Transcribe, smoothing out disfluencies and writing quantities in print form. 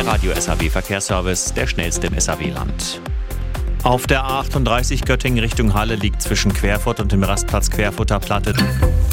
Der Radio SAW Verkehrsservice, der schnellste im SAW-Land. Auf der A38 Göttingen Richtung Halle liegt zwischen Querfurt und dem Rastplatz Querfurter Platte